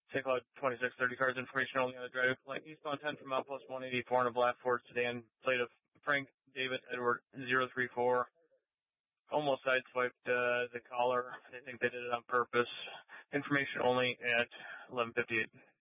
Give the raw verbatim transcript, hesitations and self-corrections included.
Saint Cloud twenty-six thirty cars, information only on the drive. Like eastbound ten from outpost one eighty-four in a black Ford sedan. Plate of Frank David Edward zero three four. Almost sideswiped uh, the caller. I think they did it on purpose. Information only at eleven fifty-eight.